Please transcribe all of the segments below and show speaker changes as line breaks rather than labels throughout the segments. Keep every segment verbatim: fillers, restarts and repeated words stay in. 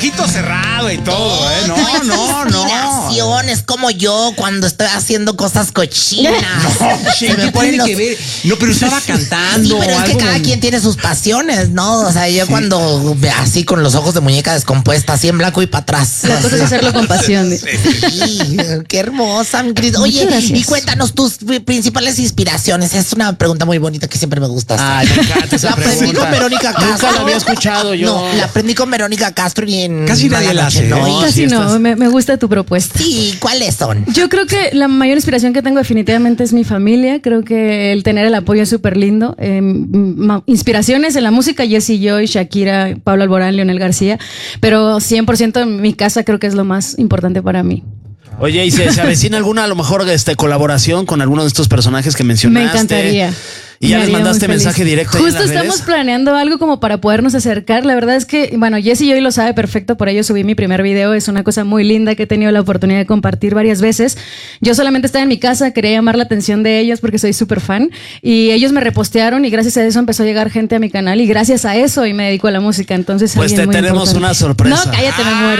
ojito cerrado y todo, ¿eh? No, no, no.
Inspiración, es como yo cuando estoy haciendo cosas cochinas.
No,
Se
¿qué
me ponen
tiene
los-
que ver? No, pero estaba cantando.
Sí, pero es que
algo
cada
muy-
quien tiene sus pasiones, ¿no? O sea, yo cuando así con los ojos de muñeca descompuesta, así en blanco y para atrás.
La cosa es hacerlo con pasión.
Sí, qué hermosa, mi querida. Oye,
Muchas gracias.
y cuéntanos tus principales inspiraciones. Es una pregunta muy bonita que siempre me gusta hacer.
Ay, me encanta esa
La aprendí
pregunta.
con Verónica Castro.
Nunca la había escuchado yo.
No, la aprendí con Verónica Castro y en
Casi nadie
Mala
la
Noche,
hace,
¿no?
¿eh?
Y-
Sí,
Casi no,
estás-
me, me gusta tu propuesta.
Sí, ¿cuáles son?
Yo creo que la mayor inspiración que tengo definitivamente es mi familia. Creo que el tener el apoyo es súper lindo. Eh, ma- inspiraciones en la música, Jessie Joy, Shakira, Pablo Alborán, Leonel García. Pero cien por ciento en mi casa creo que es lo más importante para mí.
Oye, ¿y se, se avecina alguna a lo mejor este, colaboración con alguno de estos personajes que mencionaste?
Me encantaría.
Y ya
Me
les
haría
mandaste
muy feliz.
mensaje directo ahí en
Justo
las
estamos
redes.
planeando algo como para podernos acercar. La verdad es que, bueno, Jessie hoy lo sabe perfecto, por ello subí mi primer video. Es una cosa muy linda que he tenido la oportunidad de compartir varias veces. Yo solamente estaba en mi casa, quería llamar la atención de ellos porque soy súper fan. Y ellos me repostearon y gracias a eso empezó a llegar gente a mi canal. Y gracias a eso y me dedico a la música. Entonces,
Pues
alguien
te
muy
tenemos
importante.
una sorpresa.
No, cállate, me muero.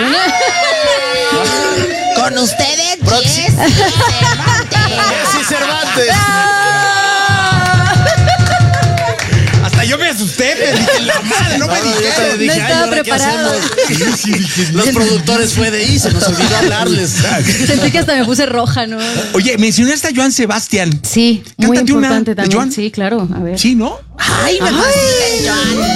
Con ustedes,
Proxi-
Jessy Cervantes.
Jessy Cervantes.
Hasta yo me asusté, me dije, la madre, no me
No, yo
dijeron.
también dije,
No
ay,
estaba
¿ahora qué
preparado.
hacemos? Los productores fue de ahí, se nos olvidó hablarles.
Sentí que hasta me puse roja, ¿no?
Oye, mencionaste a Joan Sebastián.
Sí, muy
Cántate una
importante
de
también.
Joan.
Sí, claro. A ver.
Sí, ¿no?
Ay, me fascina, Joan.